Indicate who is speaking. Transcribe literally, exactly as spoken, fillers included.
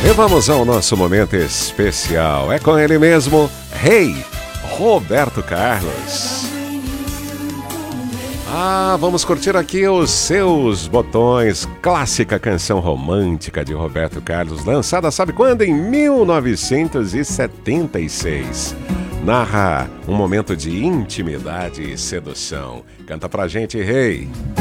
Speaker 1: E vamos ao nosso momento especial. É com ele mesmo, Rei Roberto Carlos. Ah, vamos curtir aqui os seus botões. Clássica canção romântica de Roberto Carlos, lançada sabe quando? Em mil novecentos e setenta e seis. Narra um momento de intimidade e sedução. Canta pra gente, Rei.